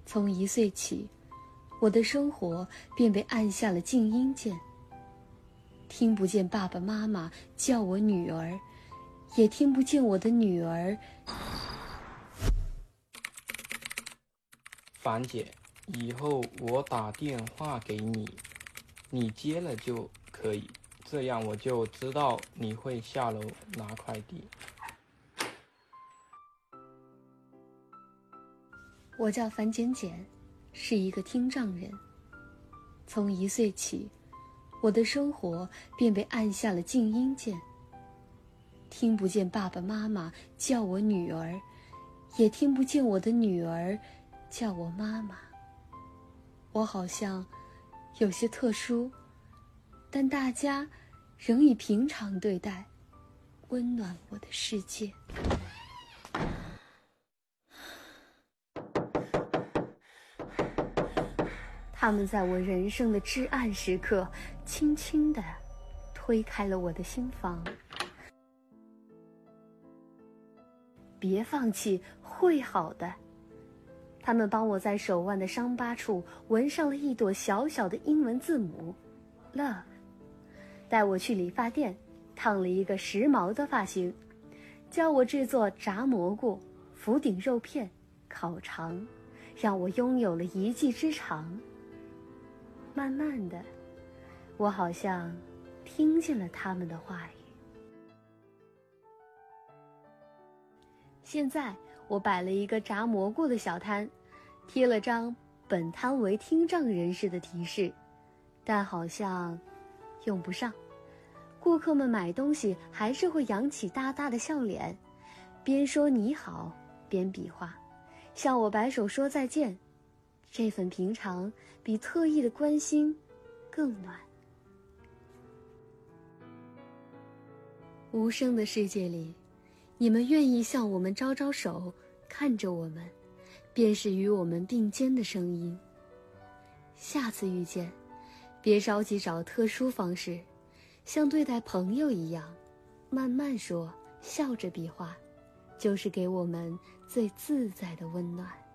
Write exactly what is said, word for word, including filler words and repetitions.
从一岁起，我的生活便被按下了静音键，听不见爸爸妈妈叫我女儿，也听不见我的女儿。 樊姐，以后我打电话给你，你接了就可以，这样我就知道你会下楼拿快递。 我叫樊简简，是一个听障人。从一岁起，我的生活便被按下了静音键，听不见爸爸妈妈叫我女儿，也听不见我的女儿叫我妈妈。我好像有些特殊，但大家仍以平常对待，温暖我的世界。他们在我人生的至暗时刻，轻轻地推开了我的心房。别放弃，会好的。他们帮我在手腕的伤疤处纹上了一朵小小的英文字母 Love， 带我去理发店烫了一个时髦的发型，教我制作炸蘑菇、福鼎肉片、烤肠，让我拥有了一技之长。慢慢的，我好像听见了他们的话语。现在我摆了一个炸蘑菇的小摊，贴了张本摊为听障人士的提示，但好像用不上。顾客们买东西还是会扬起大大的笑脸，边说你好边比划，向我摆手说再见。这份平常比特意的关心更暖。无声的世界里，你们愿意向我们招招手，看着我们，便是与我们并肩的声音。下次遇见，别着急找特殊方式，像对待朋友一样，慢慢说，笑着比划，就是给我们最自在的温暖。